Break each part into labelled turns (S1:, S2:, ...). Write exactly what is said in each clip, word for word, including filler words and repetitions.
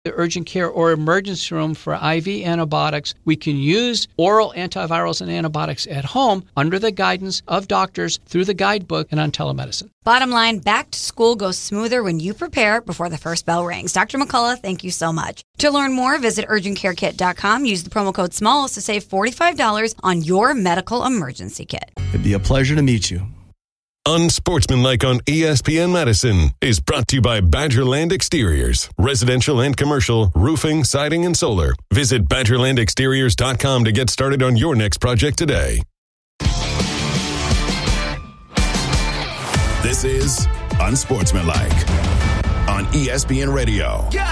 S1: the urgent care or emergency room for I V antibiotics. We can use oral antivirals and antibiotics at home under the guidance of doctors through the guidebook and on telemedicine.
S2: Bottom line, back to school goes smoother when you prepare before the first bell rings. Doctor McCullough, thank you so much. To learn more, visit urgent care kit dot com. Use the promo code SMALLS to save forty-five dollars on your medical emergency kit.
S3: It'd be a pleasure to meet you.
S4: Unsportsmanlike on E S P N Madison is brought to you by Badgerland Exteriors. Residential and commercial, roofing, siding, and solar. Visit badgerland exteriors dot com to get started on your next project today. This is Unsportsmanlike on E S P N Radio.
S5: We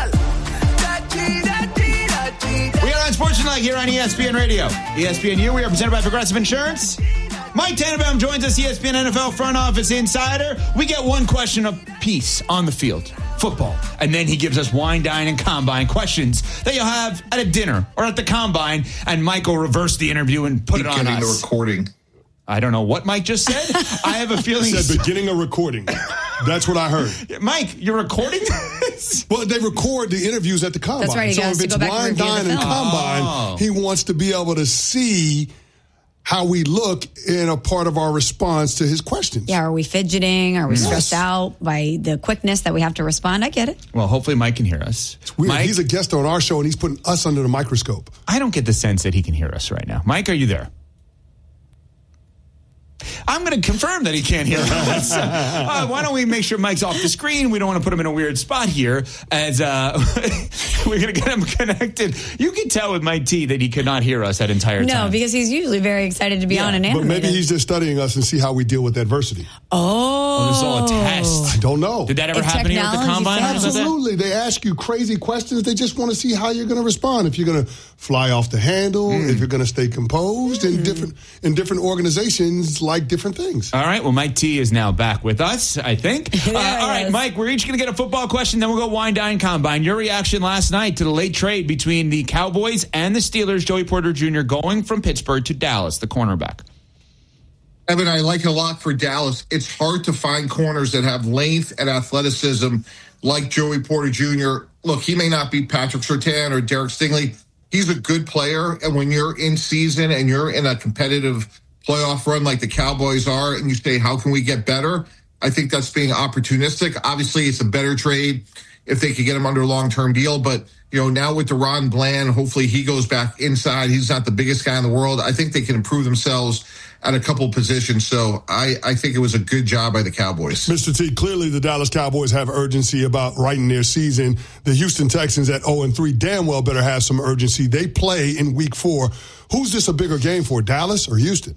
S5: are Unsportsmanlike here on E S P N Radio. E S P N U, we are presented by Progressive Insurance. Mike Tannenbaum joins us, E S P N N F L Front Office Insider. We get one question apiece on the field, football. And then he gives us wine, dine, and combine questions that you'll have at a dinner or at the combine. And Mike will reverse the interview and put
S6: Keep
S5: it on us.
S6: the recording.
S5: I don't know what Mike just said. I have a feeling.
S7: He said beginning a recording. That's what I heard.
S5: Mike, you're recording this?
S7: Well, they record the interviews at the combine.
S2: That's right. He
S7: so
S2: has
S7: if
S2: to
S7: it's
S2: go back and
S7: wine,
S2: review the
S7: dine, and
S2: film.
S7: combine,
S5: Oh.
S7: he wants to be able to see how we look in a part of our response to his questions.
S2: Yeah, are we fidgeting? Are we
S7: Yes.
S2: stressed out by the quickness that we have to respond? I get it.
S5: Well, hopefully Mike can hear us.
S7: It's weird.
S5: Mike,
S7: He's a guest on our show, and he's putting us under the microscope.
S5: I don't get the sense that he can hear us right now. Mike, are you there? I'm going to confirm that he can't hear us. uh, why don't we make sure Mike's off the screen? We don't want to put him in a weird spot here as uh, we're going to get him connected. You can tell with Mike T that he could not hear us that entire
S2: No,
S5: time.
S2: because he's usually very excited to be
S5: Yeah,
S2: on and
S7: But
S2: animated.
S7: maybe he's just studying us and see how we deal with adversity.
S2: Oh.
S5: Oh, this is all a test.
S7: I don't know.
S5: Did that ever
S2: If
S5: happen here at the
S2: technology
S5: combine?
S2: fails.
S7: Absolutely. They ask you crazy questions. They just want to see how you're going to respond. If you're going to fly off the handle,
S5: Mm.
S7: if you're going to stay composed.
S2: Mm.
S7: And different in different organizations like different things.
S5: All right. Well, Mike T is now back with us, I think. Uh,
S2: Yeah,
S5: all right,
S2: yes.
S5: Mike, we're each going to get a football question, then we'll go wine, dine, combine. Your reaction last night to the late trade between the Cowboys and the Steelers, Joey Porter Junior going from Pittsburgh to Dallas, the cornerback.
S6: Evan, I like it a lot for Dallas. It's hard to find corners that have length and athleticism like Joey Porter Junior Look, he may not be Patrick Surtain or Derek Stingley. He's a good player, and when you're in season and you're in a competitive playoff run like the Cowboys are, and you say, how can we get better? I think that's being opportunistic. Obviously, it's a better trade if they could get him under a long-term deal. But, you know, now with DeRon Bland, hopefully he goes back inside. He's not the biggest guy in the world. I think they can improve themselves at a couple positions. So I, I think it was a good job by the Cowboys.
S7: Mister T, clearly the Dallas Cowboys have urgency about writing their season. The Houston Texans at oh and three damn well better have some urgency. They play in week four. Who's this a bigger game for, Dallas or Houston?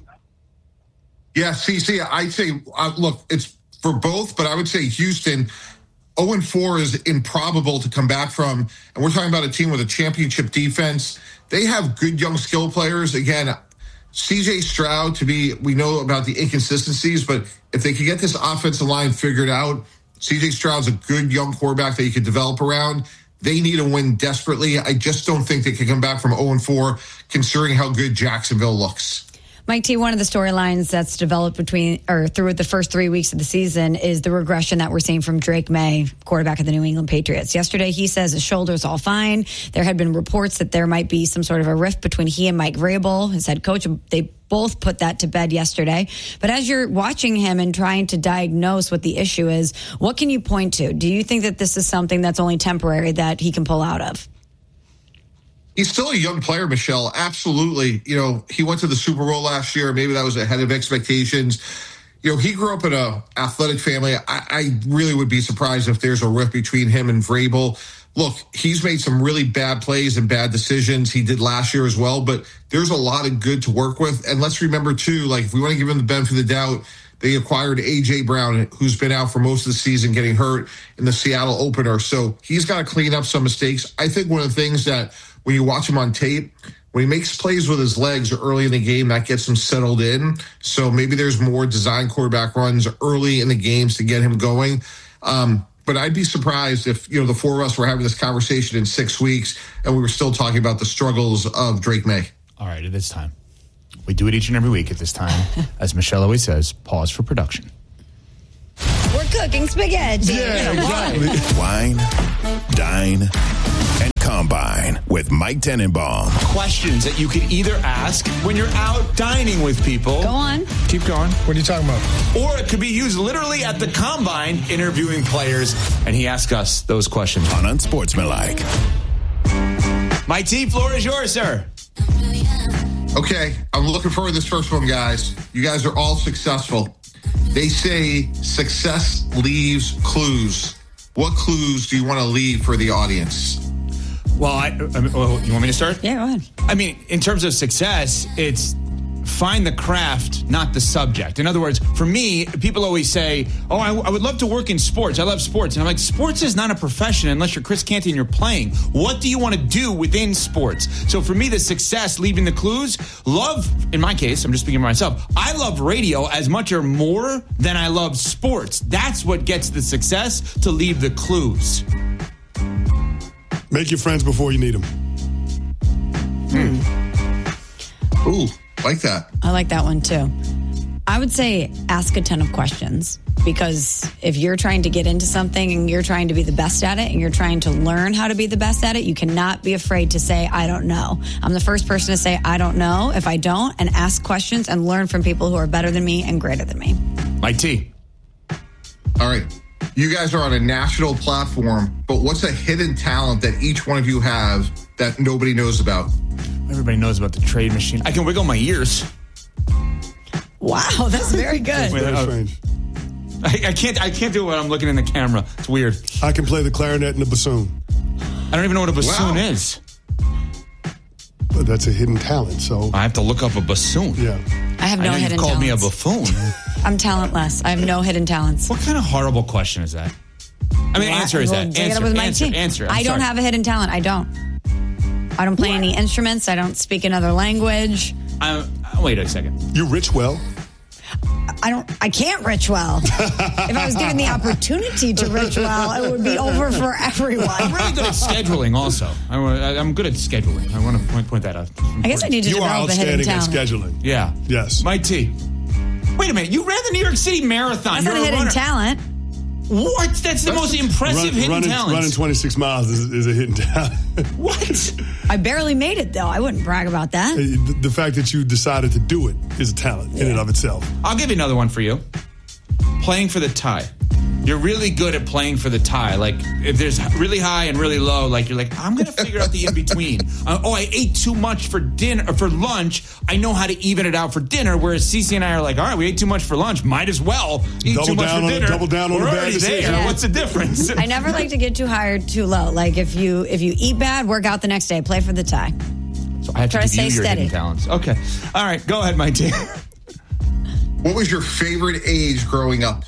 S6: Yeah, C C, I'd say, uh, look, it's for both, but I would say Houston, oh and four is improbable to come back from. And we're talking about a team with a championship defense. They have good young skill players. Again, C J Stroud, to be, we know about the inconsistencies, but if they could get this offensive line figured out, C J Stroud's a good young quarterback that you could develop around. They need a win desperately. I just don't think they can come back from oh and four, considering how good Jacksonville looks.
S2: Mike T, one of the storylines that's developed between or through the first three weeks of the season is the regression that we're seeing from Drake May, quarterback of the New England Patriots. Yesterday, he says his shoulder's all fine. There had been reports that there might be some sort of a rift between he and Mike Vrabel, his head coach. They both put that to bed yesterday. But as you're watching him and trying to diagnose what the issue is, what can you point to? Do you think that this is something that's only temporary that he can pull out of?
S6: He's still a young player, Michelle. Absolutely. You know, he went to the Super Bowl last year. Maybe that was ahead of expectations. You know, he grew up in an athletic family. I, I really would be surprised if there's a rift between him and Vrabel. Look, he's made some really bad plays and bad decisions. He did last year as well, but there's a lot of good to work with. And let's remember, too, like, if we want to give him the benefit of the doubt, they acquired A J. Brown, who's been out for most of the season, getting hurt in the Seattle opener. So he's got to clean up some mistakes. I think one of the things that when you watch him on tape, when he makes plays with his legs early in the game, that gets him settled in. So maybe there's more design quarterback runs early in the games to get him going. Um, but I'd be surprised if, you know, the four of us were having this conversation in six weeks and we were still talking about the struggles of Drake May.
S5: All right, at this time. We do it each and every week at this time. As Michelle always says, pause for production.
S2: We're cooking spaghetti.
S7: Yeah, exactly.
S3: Wine, dine, and combine with Mike Tenenbaum.
S5: Questions that you could either ask when you're out dining with people.
S2: Go on.
S8: Keep going. What are you talking about?
S5: Or it could be used literally at the combine interviewing players. And he asked us those questions.
S3: On Unsportsmanlike.
S5: My team, floor is yours, sir.
S6: Okay, I'm looking forward to this first one, guys. You guys are all successful. They say success leaves clues. What clues do you want to leave for the audience?
S5: Well, I, I mean, well, you want me to start?
S2: Yeah, go ahead.
S5: I mean, in terms of success, it's find the craft, not the subject. In other words, for me, people always say, oh, I, I would love to work in sports. I love sports. And I'm like, sports is not a profession unless you're Chris Canty and you're playing. What do you want to do within sports? So for me, the success, leaving the clues, love, in my case, I'm just speaking for myself, I love radio as much or more than I love sports. That's what gets the success, to leave the clues.
S7: Make your friends before you need them.
S6: Hmm. Ooh, like that.
S2: I like that one too. I would say ask a ton of questions, because if you're trying to get into something and you're trying to be the best at it and you're trying to learn how to be the best at it, you cannot be afraid to say, I don't know. I'm the first person to say, I don't know if I don't, and ask questions and learn from people who are better than me and greater than me.
S5: My T.
S6: All right. You guys are on a national platform, but what's a hidden talent that each one of you have that nobody knows about?
S5: Everybody knows about the trade machine. I can wiggle my ears.
S2: Wow, that's very good.
S5: Wait,
S7: Very
S5: uh,
S7: strange.
S5: I, I can't. I can't do it when I'm looking in the camera. It's weird.
S7: I can play the clarinet and the bassoon.
S5: I don't even know what a bassoon
S6: Wow.
S5: is.
S7: But that's a hidden talent, so
S5: I have to look up a bassoon.
S7: yeah.
S2: I have
S5: I
S2: no
S5: know
S2: hidden
S5: you've called
S2: talents.
S5: me a buffoon.
S2: I'm talentless. I have no hidden talents.
S5: What kind of horrible question is that? I mean,
S2: Well,
S5: answer is
S2: well,
S5: that.
S2: take it up
S5: Answer,
S2: with my
S5: answer,
S2: team.
S5: answer. I'm
S2: I don't
S5: sorry.
S2: have a hidden talent. I don't. I don't play any instruments. I don't speak another language.
S5: I'm, wait a second.
S7: You rich well.
S2: I don't. I can't rich well. If I was given the opportunity to rich well, it would be over for
S5: I'm
S2: everyone.
S5: really good at scheduling. Also, I, I- I'm good at scheduling. I want to point, point that out.
S2: I guess I need to
S7: You are
S2: develop a hidden
S7: outstanding at
S2: talent.
S7: scheduling.
S5: Yeah.
S7: Yes.
S5: My T. Wait a minute. You ran the New York City Marathon.
S2: That's
S5: You're
S2: not a hidden
S5: runner.
S2: talent.
S5: What? That's the most impressive
S7: Run-
S5: hidden
S7: running,
S5: talent.
S7: running twenty-six miles is, is a hidden talent.
S5: What?
S2: I barely made it though. I wouldn't brag about that.
S7: the, the fact that you decided to do it is a talent in and of itself.
S5: I'll give you another one for you. Playing for the tie. You're really good at playing for the tie. Like, if there's really high and really low, like, you're like, I'm going to figure out the in-between. Uh, oh, I ate too much for dinner, or for lunch. I know how to even it out for dinner. Whereas Cece and I are like, all right, we ate too much for lunch. Might as well eat
S7: Double
S5: too much
S7: down
S5: for
S7: on it,
S5: dinner.
S7: double down on
S5: We're
S7: the bad
S5: already there.
S7: decision.
S2: Yeah.
S5: What's the difference?
S2: I never like to get too high or too low. Like if you if you eat bad, work out the next day. Play for the tie.
S5: So I have
S2: Try
S5: to
S2: to
S5: give you
S2: stay
S5: your
S2: steady.
S5: hidden talents. Okay. All right. Go ahead, my team.
S6: What was your favorite age growing up?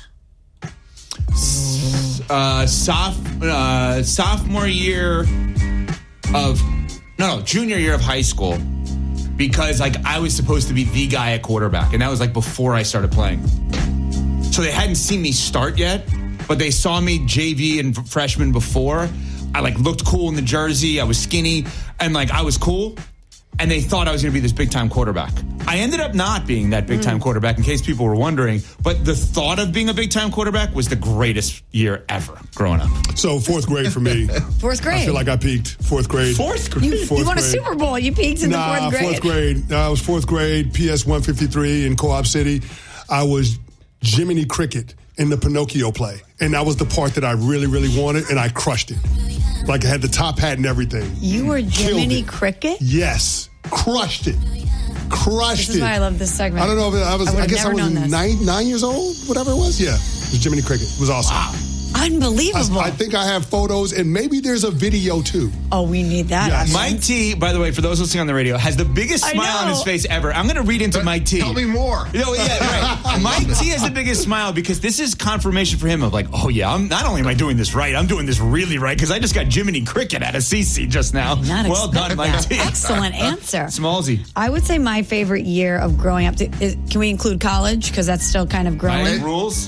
S5: Uh, soph, uh, sophomore year of no, no, junior year of high school, because like I was supposed to be the guy at quarterback, and that was like before I started playing. So they hadn't seen me start yet, but they saw me J V and freshman before. I like looked cool in the jersey. I was skinny, and like I was cool. And they thought I was going to be this big-time quarterback. I ended up not being that big-time mm. quarterback, in case people were wondering. But the thought of being a big-time quarterback was the greatest year ever growing up.
S7: So fourth grade for me.
S2: Fourth grade.
S7: I feel like I peaked fourth grade.
S5: Fourth grade?
S2: You,
S7: Fourth
S2: you won a
S7: grade.
S2: Super Bowl. You peaked in
S7: nah,
S2: the fourth grade.
S7: fourth grade. Uh, I was fourth grade, P S one fifty-three in Co-op City. I was Jiminy Cricket in the Pinocchio play. And that was the part that I really, really wanted, and I crushed it. Like I had the top hat and everything.
S2: You were
S7: Killed
S2: Jiminy
S7: it.
S2: Cricket?
S7: Yes. Crushed it. Crushed
S2: This is
S7: it.
S2: why I love this segment.
S7: I don't know if it, I was.
S2: I
S7: I,
S2: would've
S7: guess I
S2: never
S7: was
S2: known this.
S7: nine, nine years old, whatever it was. Yeah, it was Jiminy Cricket. It was awesome.
S5: Wow.
S2: Unbelievable.
S7: I, I think I have photos, and maybe there's a video too.
S2: oh, we need that.
S7: Yes.
S5: Mike T, by the way, for those listening on the radio, has the biggest
S2: I
S5: smile on
S2: know.
S5: his face ever. I'm going to read into Mike T.
S6: Tell me more.
S5: No, yeah, right. Mike T has the biggest smile because this is confirmation for him of like, oh yeah, I'm not only am I doing this right, I'm doing this really right because I just got Jiminy Cricket out of C C just now.
S2: Not
S5: Well done,
S2: expect
S5: Mike
S2: that.
S5: T.
S2: Excellent answer.
S5: Smallsy.
S2: I would say my favorite year of growing up. Is, can we include college? Because that's still kind of growing.
S5: Right? Rules?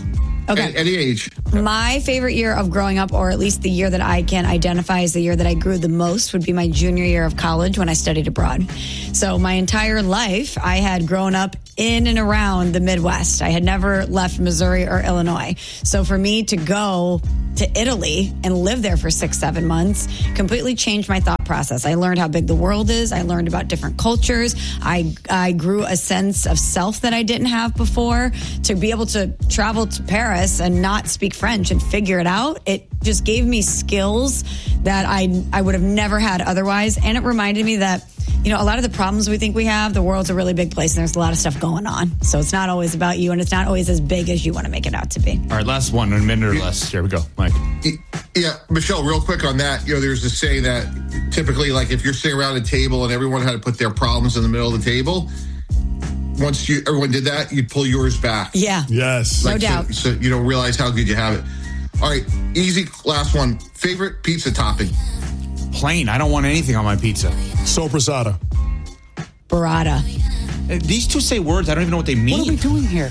S2: Okay.
S6: At any age.
S2: My favorite year of growing up, or at least the year that I can identify as the year that I grew the most, would be my junior year of college when I studied abroad. So my entire life, I had grown up in and around the Midwest. I had never left Missouri or Illinois. So for me to go to Italy and live there for six, seven months completely changed my thought process. I learned how big the world is. I learned about different cultures. I, I grew a sense of self that I didn't have before. To be able to travel to Paris and not speak French and figure it out, it just gave me skills that I, I would have never had otherwise. And it reminded me that, you know, a lot of the problems we think we have, the world's a really big place and there's a lot of stuff going on. So it's not always about you and it's not always as big as you want to make it out to be.
S5: All right, last one, a minute or less. Here we go, Mike.
S6: Yeah, Michelle, real quick on that. You know, there's this saying that typically, like, if you're sitting around a table and everyone had to put their problems in the middle of the table, once you everyone did that, you'd pull yours back.
S2: Yeah.
S7: Yes.
S2: No
S6: Like,
S2: doubt.
S6: So, so you don't realize how good you have it. All right, easy, last one. Favorite pizza topping?
S5: Plain. I don't want anything on my pizza.
S7: Soprasada.
S2: Burrata.
S5: Uh, These two say words. I don't even know what they mean.
S1: What are we doing here?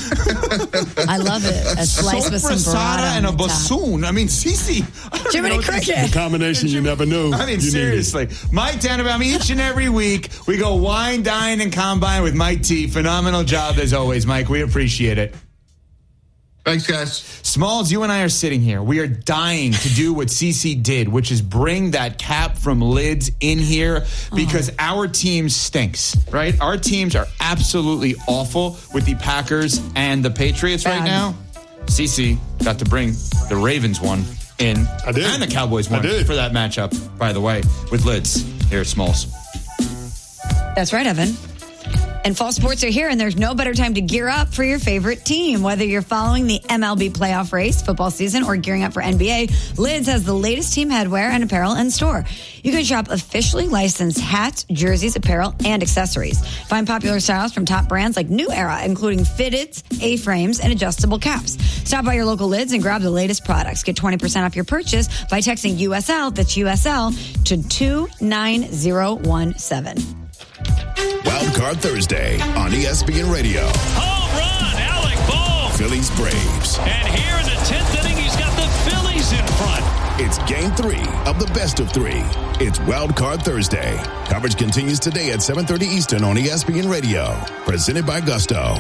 S2: I love it. A slice with some burrata
S5: Soprasada and a
S2: on the top.
S5: bassoon. I mean, Cece. I don't
S2: Jiminy
S5: know what these-
S2: Cricket.
S7: Combination you never knew.
S5: I mean,
S7: you
S5: seriously. Mike Tannenbaum, each and every week, we go wine, dine, and combine with Mike T. Phenomenal job as always, Mike. We appreciate it.
S6: Thanks, guys.
S5: Smalls, you and I are sitting here. We are dying to do what Cece did, which is bring that cap from Lids in here because oh. our team stinks, right? Our teams are absolutely awful with the Packers and the Patriots
S2: Bad.
S5: right now. Cece got to bring the Ravens one in.
S7: I did.
S5: And the Cowboys one
S7: I did.
S5: for that matchup, by the way, with Lids here at Smalls.
S2: That's right, Evan. And fall sports are here, and there's no better time to gear up for your favorite team. Whether you're following the M L B playoff race, football season, or gearing up for N B A, Lids has the latest team headwear and apparel in store. You can shop officially licensed hats, jerseys, apparel, and accessories. Find popular styles from top brands like New Era, including fitteds, A-frames, and adjustable caps. Stop by your local Lids and grab the latest products. Get twenty percent off your purchase by texting U S L, that's U S L, to two nine zero one seven.
S3: Wild Card Thursday on E S P N Radio.
S9: Home run, Alec Bohm.
S3: Phillies Braves.
S9: And here in the tenth inning, he's got the Phillies in front.
S3: It's game three of the best of three. It's Wild Card Thursday. Coverage continues today at seven thirty Eastern on E S P N Radio. Presented by Gusto.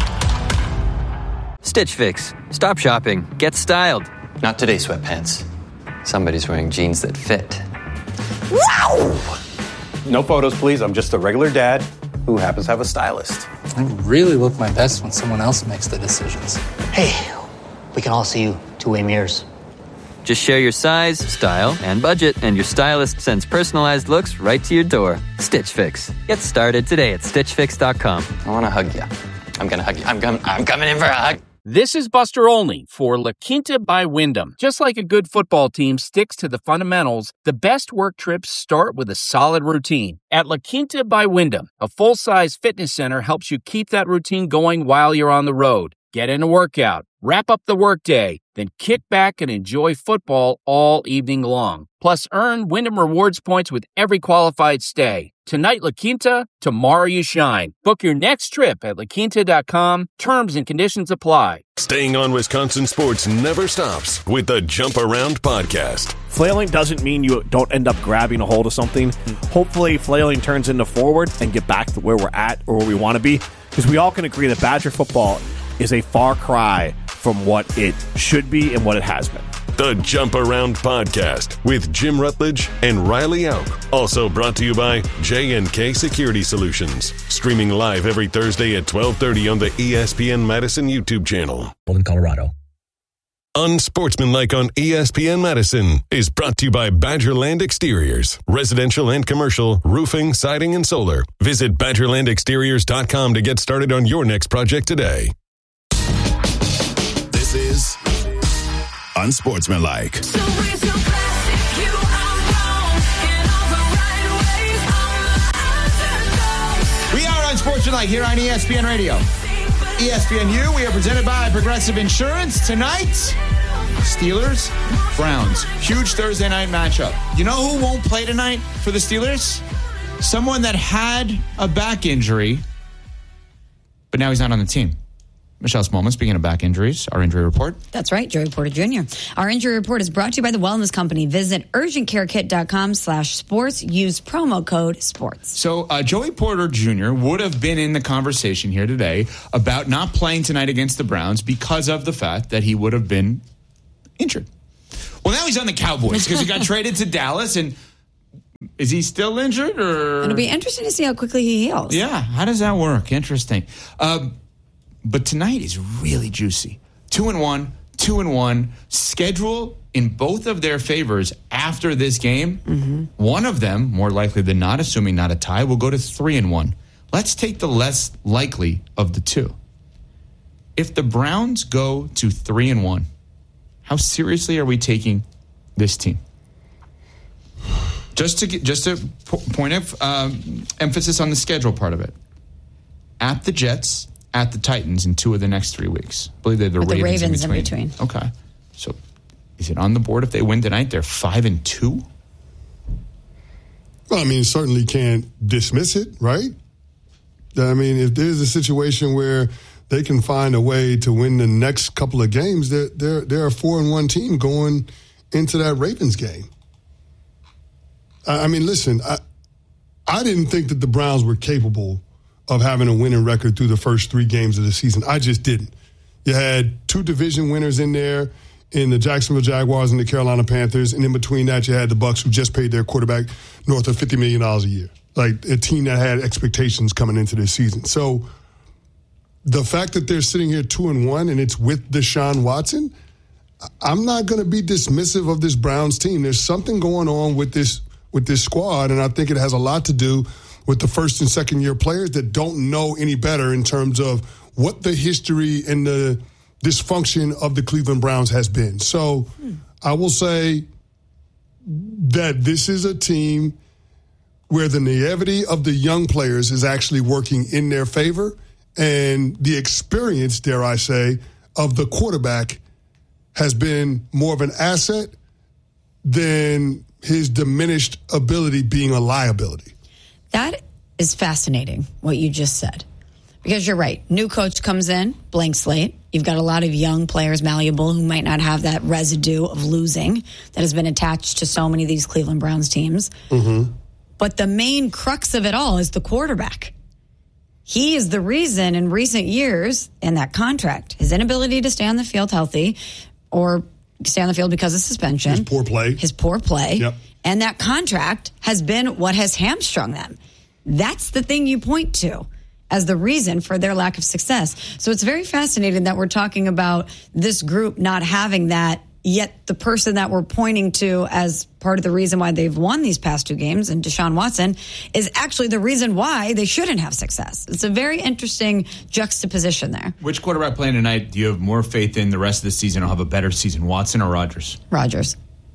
S10: Stitch Fix. Stop shopping. Get styled.
S11: Not today, sweatpants. Somebody's wearing jeans that fit.
S2: Wow!
S12: No photos, please. I'm just a regular dad who happens to have a stylist.
S13: I really look my best when someone else makes the decisions.
S14: Hey, we can all see you two-way mirrors.
S10: Just share your size, style, and budget, and your stylist sends personalized looks right to your door. Stitch Fix. Get started today at stitch fix dot com.
S11: I want to hug you. I'm going to hug you. I'm, com- I'm coming in for a hug.
S15: This is Buster Olney for La Quinta by Wyndham. Just like a good football team sticks to the fundamentals, the best work trips start with a solid routine. At La Quinta by Wyndham, a full-size fitness center helps you keep that routine going while you're on the road. Get in a workout, wrap up the workday, then kick back and enjoy football all evening long. Plus, earn Wyndham Rewards points with every qualified stay. Tonight, La Quinta, tomorrow you shine. Book your next trip at la quinta dot com. Terms and conditions apply.
S4: Staying on Wisconsin sports never stops with the Jump Around podcast.
S16: Flailing doesn't mean you don't end up grabbing a hold of something. Hopefully, flailing turns into forward and get back to where we're at or where we want to be. Because we all can agree that Badger football is a far cry from what it should be and what it has been.
S4: The Jump Around Podcast with Jim Rutledge and Riley Auk. Also brought to you by J and K Security Solutions. Streaming live every Thursday at twelve thirty on the E S P N Madison YouTube channel.
S17: In Colorado.
S4: Unsportsmanlike on E S P N Madison is brought to you by Badgerland Exteriors. Residential and commercial, roofing, siding, and solar. Visit badgerland exteriors dot com to get started on your next project today.
S3: This is Unsportsmanlike.
S18: So raise your glass if you are wrong in all the right ways.
S5: We are Unsportsmanlike here on E S P N Radio. E S P N U, we are presented by Progressive Insurance. Tonight, Steelers, Browns. Huge Thursday night matchup. You know who won't play tonight for the Steelers? Someone that had a back injury, but now he's not on the team. Michelle Smallman, speaking of back injuries, our injury report.
S2: That's right, Joey Porter Junior Our injury report is brought to you by the Wellness Company. Visit urgentcarekit.com slash sports. Use promo code sports.
S5: So uh, Joey Porter Junior would have been in the conversation here today about not playing tonight against the Browns because of the fact that he would have been injured. Well, now he's on the Cowboys because he got traded to Dallas. And is he still injured? Or
S2: It'll be interesting to see how quickly he heals.
S5: Yeah, how does that work? Interesting. Um, but tonight is really juicy. Two and one, two and one. Schedule in both of their favors after this game. Mm-hmm. One of them, more likely than not, assuming not a tie, will go to three and one. Let's take the less likely of the two. If the Browns go to three and one, how seriously are we taking this team? Just to get, just a point of um, emphasis on the schedule part of it. At the Jets, at the Titans in two of the next three weeks. I believe they're the,
S2: With
S5: Ravens,
S2: the Ravens
S5: in, between.
S2: in between.
S5: Okay. So is it on the board if they win tonight? They're five and two?
S7: Well, I mean, certainly can't dismiss it, right? I mean, if there's a situation where they can find a way to win the next couple of games, they're, they're, they're a four and one team going into that Ravens game. I mean, listen, I, I didn't think that the Browns were capable of having a winning record through the first three games of the season. I just didn't. You had two division winners in there in the Jacksonville Jaguars and the Carolina Panthers, and in between that you had the Bucs, who just paid their quarterback north of fifty million dollars a year, like a team that had expectations coming into this season. So the fact that they're sitting here two and one and it's with Deshaun Watson, I'm not going to be dismissive of this Browns team. There's something going on with this with this squad, and I think it has a lot to do with the first and second year players that don't know any better in terms of what the history and the dysfunction of the Cleveland Browns has been. So hmm. I will say that this is a team where the naivety of the young players is actually working in their favor, and the experience, dare I say, of the quarterback has been more of an asset than his diminished ability being a liability.
S2: That is fascinating, what you just said. Because you're right. New coach comes in, blank slate. You've got a lot of young players, malleable, who might not have that residue of losing that has been attached to so many of these Cleveland Browns teams. Mm-hmm. But the main crux of it all is the quarterback. He is the reason in recent years, in that contract, his inability to stay on the field healthy or stay on the field because of suspension.
S7: His poor play.
S2: His poor play.
S7: Yep.
S2: And that contract has been what has hamstrung them. That's the thing you point to as the reason for their lack of success. So it's very fascinating that we're talking about this group not having that, yet the person that we're pointing to as part of the reason why they've won these past two games, and Deshaun Watson, is actually the reason why they shouldn't have success. It's a very interesting juxtaposition there.
S5: Which quarterback playing tonight do you have more faith in the rest of the season or have a better season, Watson or Rodgers?
S2: Rodgers.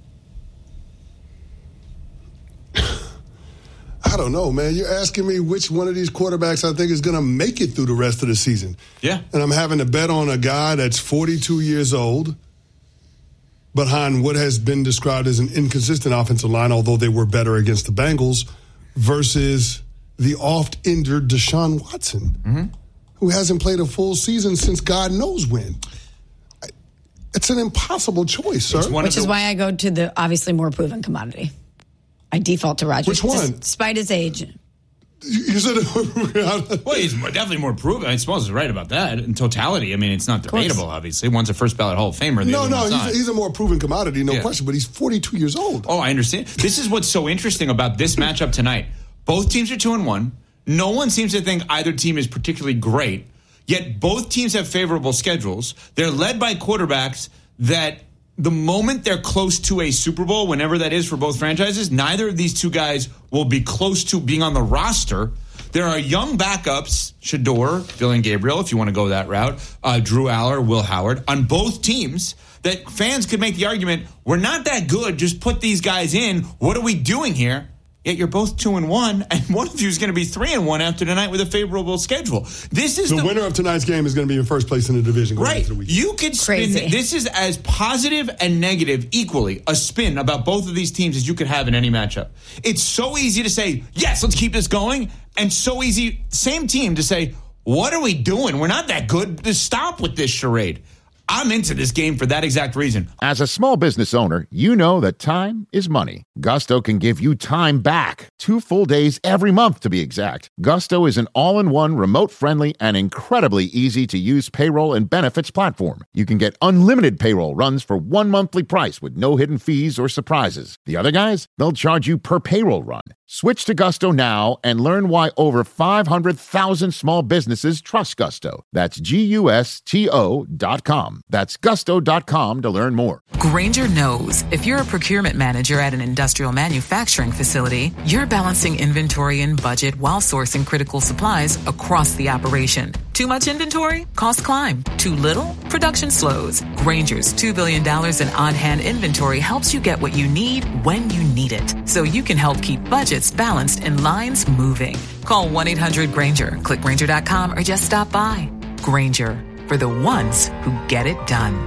S7: I don't know, man. You're asking me which one of these quarterbacks I think is going to make it through the rest of the season.
S5: Yeah.
S7: And I'm having to bet on a guy that's forty-two years old behind what has been described as an inconsistent offensive line, although they were better against the Bengals, versus the oft-injured Deshaun Watson, mm-hmm. who hasn't played a full season since God knows when. It's an impossible choice, sir.
S2: Which is why I go to the obviously more proven commodity. I default to Rodgers.
S7: Which one?
S2: Despite his age.
S7: You said
S5: well, he's definitely more proven. I suppose he's right about that. In totality, I mean, it's not debatable, obviously. One's a first ballot Hall of Famer. The
S7: no,
S5: other
S7: no,
S5: one's
S7: he's,
S5: not.
S7: he's a more proven commodity, no
S5: yeah.
S7: question, but he's forty-two years old.
S5: Oh, I understand. This is what's so interesting about this matchup tonight. Both teams are two and one. No one seems to think either team is particularly great, yet both teams have favorable schedules. They're led by quarterbacks that the moment they're close to a Super Bowl, whenever that is for both franchises, neither of these two guys will be close to being on the roster. There are young backups, Shador, Dillon Gabriel, if you want to go that route, uh, Drew Aller, Will Howard, on both teams that fans could make the argument, we're not that good, just put these guys in. What are we doing here? Yet you're both two and one, and one of you is going to be three and one after tonight with a favorable schedule. This is
S7: the,
S5: the
S7: winner of tonight's game is going to be in first place in the division. Going
S5: right.
S7: into the weekend.
S5: You could spin.
S2: Crazy.
S5: This is as positive and negative equally a spin about both of these teams as you could have in any matchup. It's so easy to say yes, let's keep this going, and so easy same team to say What are we doing? We're not that good. Just stop with this charade. I'm into this game for that exact reason.
S17: As a small business owner, you know that time is money. Gusto can give you time back. Two full days every month, to be exact. Gusto is an all-in-one, remote-friendly, and incredibly easy-to-use payroll and benefits platform. You can get unlimited payroll runs for one monthly price with no hidden fees or surprises. The other guys, they'll charge you per payroll run. Switch to Gusto now and learn why over five hundred thousand small businesses trust Gusto. That's G U S T O dot com. That's gusto dot com to learn more.
S19: Grainger knows if you're a procurement manager at an industrial manufacturing facility, you're balancing inventory and budget while sourcing critical supplies across the operation. Too much inventory? Costs climb. Too little? Production slows. Grainger's two billion dollars in on-hand inventory helps you get what you need when you need it, so you can help keep budgets balanced and lines moving. Call one eight hundred Grainger, click Grainger dot com, or just stop by. Grainger, for the ones who get it done.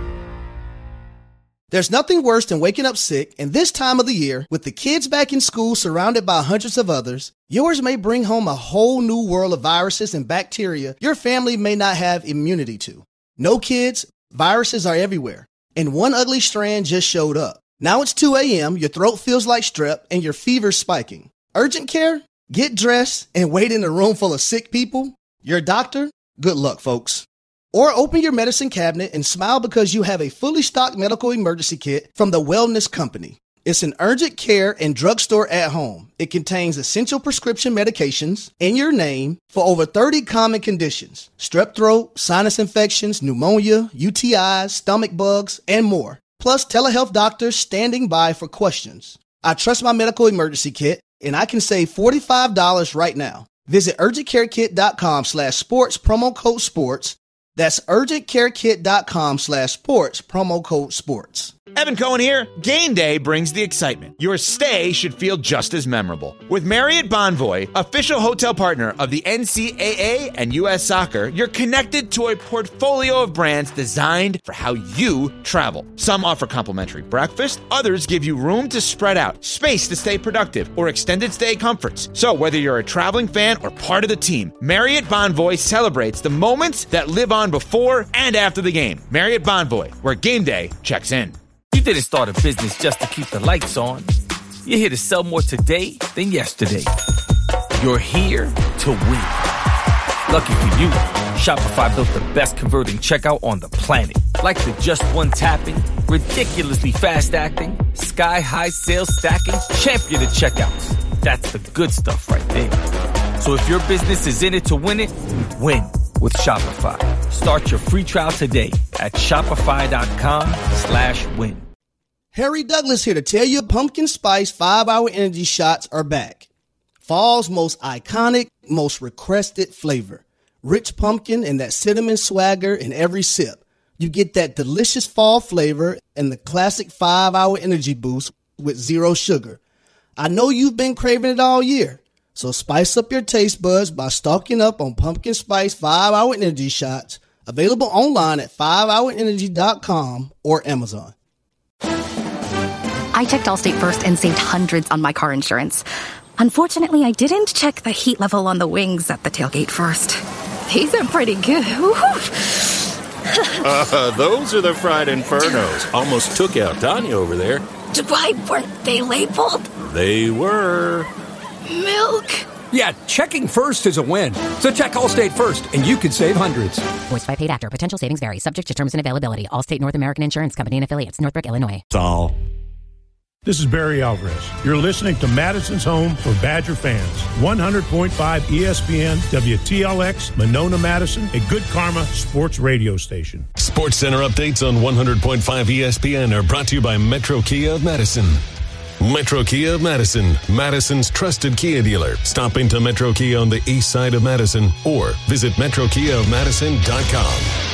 S20: There's nothing worse than waking up sick, and this time of the year, with the kids back in school surrounded by hundreds of others, yours may bring home a whole new world of viruses and bacteria your family may not have immunity to. No kids, viruses are everywhere, and one ugly strand just showed up. Now it's two a.m., your throat feels like strep, and your fever's spiking. Urgent care? Get dressed and wait in a room full of sick people? Your doctor? Good luck, folks. Or open your medicine cabinet and smile because you have a fully stocked medical emergency kit from the Wellness Company. It's an urgent care and drugstore at home. It contains essential prescription medications in your name for over thirty common conditions: strep throat, sinus infections, pneumonia, U T Is, stomach bugs, and more. Plus telehealth doctors standing by for questions. I trust my medical emergency kit, and I can save forty-five dollars right now. Visit urgentcarekit.com slash sports, promo code sports. That's urgentcarekit.com slash sports, promo code sports.
S5: Evan Cohen here. Game day brings the excitement. Your stay should feel just as memorable. With Marriott Bonvoy, official hotel partner of the N C A A and U S Soccer, you're connected to a portfolio of brands designed for how you travel. Some offer complimentary breakfast, others give you room to spread out, space to stay productive, or extended stay comforts. So whether you're a traveling fan or part of the team, Marriott Bonvoy celebrates the moments that live on before and after the game. Marriott Bonvoy, where game day checks in.
S15: You didn't start a business just to keep the lights on. You're here to sell more today than yesterday. You're here to win. Lucky for you, Shopify built the best converting checkout on the planet. Like the just one tapping, ridiculously fast acting, sky-high sales stacking, champion of checkouts. That's the good stuff right there. So if your business is in it to win it, win with Shopify. Start your free trial today at shopify.com slash win.
S20: Harry Douglas here to tell you pumpkin spice five-hour energy shots are back. Fall's most iconic, most requested flavor. Rich pumpkin and that cinnamon swagger in every sip. You get that delicious fall flavor and the classic five-hour energy boost with zero sugar. I know you've been craving it all year, so spice up your taste buds by stocking up on pumpkin spice five-hour energy shots, available online at five hour energy dot com or Amazon.
S21: I checked Allstate first and saved hundreds on my car insurance. Unfortunately, I didn't check the heat level on the wings at the tailgate first. These are pretty good.
S22: uh, those are the fried infernos. Almost took out Tanya over there.
S21: Why weren't they labeled?
S22: They were.
S21: Milk.
S23: Yeah, checking first is a win. So check Allstate first, and you could save hundreds.
S24: Voiced by paid actor. Potential savings vary. Subject to terms and availability. Allstate North American Insurance Company and affiliates. Northbrook, Illinois.
S25: All. This is Barry Alvarez. You're listening to Madison's home for Badger fans. one hundred point five E S P N, W T L X, Monona, Madison, a Good Karma sports radio station.
S4: Sports Center updates on one hundred point five E S P N are brought to you by Metro Kia of Madison. Metro Kia of Madison, Madison's trusted Kia dealer. Stop into Metro Kia on the east side of Madison or visit metro kia of madison dot com.